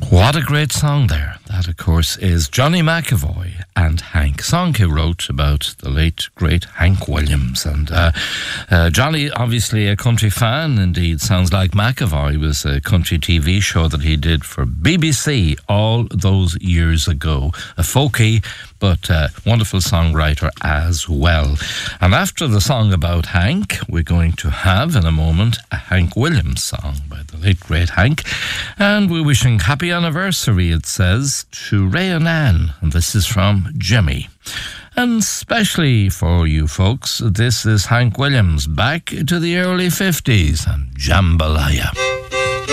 What a great song there. That, of course, is Johnny McEvoy and Hank. Song he wrote about the late, great Hank Williams. And Johnny, obviously a country fan, indeed. Sounds Like McEvoy was a country TV show that he did for BBC all those years ago. A folky, but wonderful songwriter as well. And after the song about Hank, we're going to have, in a moment, a Hank Williams song by the late, great Hank. And we're wishing happy anniversary, it says, to Ray and Ann. And this is from Jimmy. And especially for you folks, this is Hank Williams back to the early 50s and Jambalaya.